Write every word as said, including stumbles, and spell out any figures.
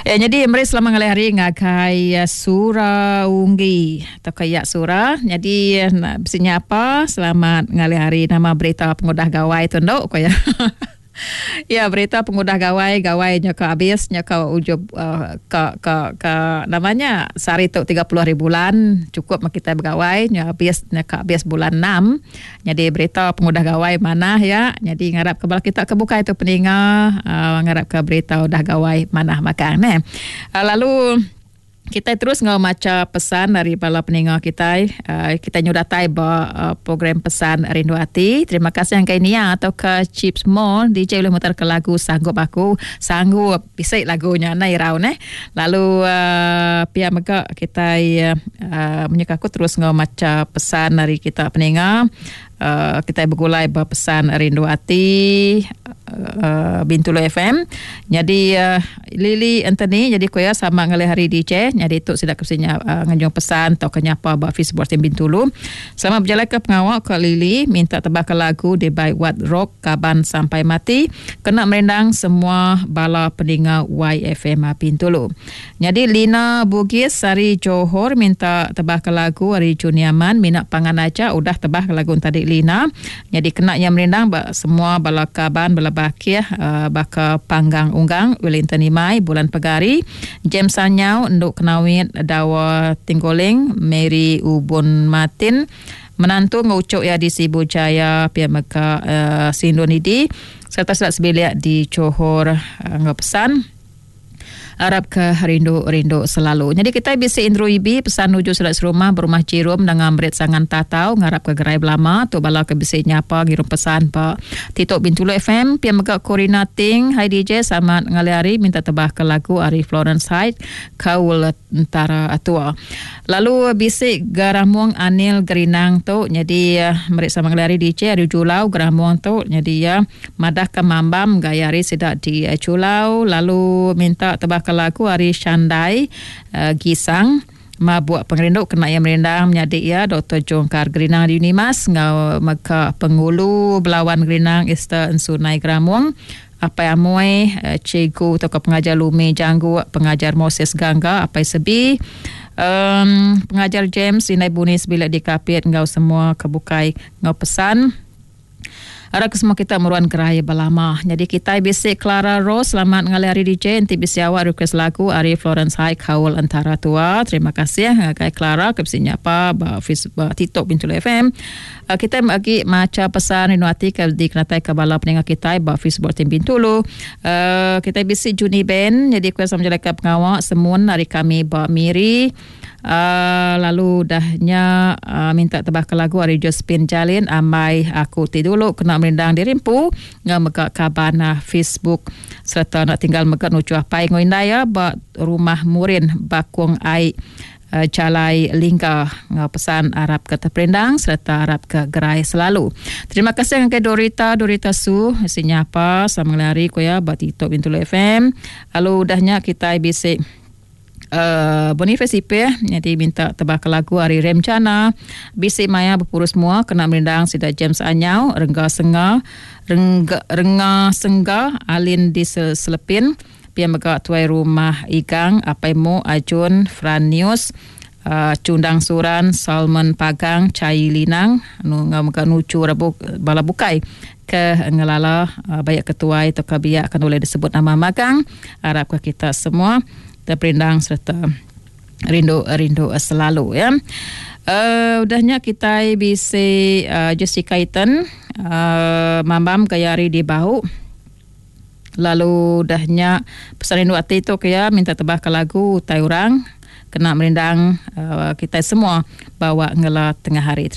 Ya, jadi mari selama ngalih hari ngakai uh, sura unggi atau kayak sura. Jadi nak bisinya apa? Selamat ngalih hari nama berita pengudah gawai tu ndok ko ya. Ya, berita pengudah gawai, gawainya ke habisnya ke ujub uh, ke, ke ke namanya sehari tu tiga puluh hari bulan cukup mak kita bergawai nya habisnya ke habis bulan enam. Jadi berita pengudah gawai mana ya. Jadi ngarap kebal kita kebuka itu peninga uh, ngarap ke berita udah gawai mana makan eh. Uh, lalu kita terus ngau maca pesan dari para pendengar kita. Uh, kita nyudatai ba uh, program pesan Rindu Hati. Terima kasih yang kainia atau ke Chips Mall D J boleh mutar ke lagu Sanggup Aku. Sanggup bisa lagunya nai raun eh. Lalu uh, pihak mega kita uh, menyukaku terus ngau maca pesan dari kita pendengar. Uh, kita bergulai berpesan Rindu Hati uh, Bintulu F M. Jadi uh, Lili Anthony jadi koya sama ngalih hari D J. Jadi tu sidak kesinya uh, ngajong pesan atau kenyapa ba Facebook tim Bintulu. Sama berjalan ke pengawal ke Lili minta tebak lagu di by What Rock Kaban Sampai Mati kena merendang semua bala pendengar Y F M Bintulu. Jadi Lina Bugis Sari Johor minta tebak lagu hari Juniaman minat pangan aja udah tebak lagu tadi Lina. Jadi kena yang merendang semua bala kaban bala bakir uh, baka panggang unggang Wellington Imai bulan pegari James Sanyau nduk kenawit dawa tinggoling Mary Ubun Martin menantu ngucuk ya di Sibu Jaya pia meka uh, Sindonidi serta selat sebilik di Johor uh, ngepesan Arab ke rindu-rindu selalu. Jadi kita bisa Indro Ibi pesan nuju selat serumah berumah cirum dengan berit sangan tatau ngarap ke gerai belama tu bala ke bisa nyapa ngirim pesan Pak Tito Bintulu F M pia mega Corina Ting hai D J sama ngaliari minta tebah ke lagu Ari Florence Hyde Kaul Antara Atua. Lalu bisik Garamuang Anil Gerinang tu jadi uh, merik sama ngaliari D J Ari Julau Garamuang tu jadi ya madah ke Mambam gayari sidak di uh, Julau lalu minta tebah ke lagu Ari Shandai uh, Gisang ma buat pengerinduk kena yang merendang menyadik ya Doktor Jongkar Gerinang di Unimas ngau maka pengulu Belawan Gerinang Esther Ensunai Gramuang apa yang muai uh, cikgu atau pengajar Lumi Janggu pengajar Moses Gangga apa sebi um, pengajar James Inai Bunis bila dikapit ngau semua kebukai ngau pesan Ara semua kita meruan geraya balama. Jadi kita bisi Clara Rose selamat ngalih hari D J nanti bisi awak request lagu Ari Florence High Kaul Antara Tua. Terima kasih kai Clara ke bisi nyapa ba Facebook Tito Bintulu F M. Uh, kita bagi maca pesan Rindu Hati ke di kenatai ke bala pendengar kita ba Facebook tim Bintulu. Uh, kita bisi Juni Ben jadi kuasa menjalankan pengawak semun hari kami ba Miri. Uh, lalu dahnya uh, minta tebah ke lagu Ari Jospin Jalin Amai Aku Tidulu kena merindang dirimpu ngam mega kabana Facebook serta nak tinggal mega nucuah pai ngoindaya ba rumah murin bakung ai uh, Jalai Lingga ngau pesan Arab ke terperindang serta Arab ke gerai selalu. Terima kasih ke Dorita Dorita Su sinyapa sama ngelari ko ya ba Tito Bintulu F M. Lalu dahnya kita bisik Uh, Boniface I P jadi minta tebak lagu Ari Remcana bisi maya berpurus semua kena merindang sida James Anyau Rengga Senga Rengga, Rengga Sengga Alin di Selepin pia mega tuai rumah Igang Apaimu Ajun Franius uh, Cundang Suran Salmon Pagang Cai Linang nu ngam nucu rabuk bala bukai ke ngelala uh, banyak ketua itu kabiak akan boleh disebut nama magang harap ke kita semua terperindang serta rindu-rindu selalu ya. Uh, udahnya kita bisa uh, Jessica Iten uh, Mambam Gayari di Bahu. Lalu udahnya pesan Rindu Hati itu kaya minta tebah ke lagu Tai Urang kena merindang uh, kita semua bawa ngela tengah hari.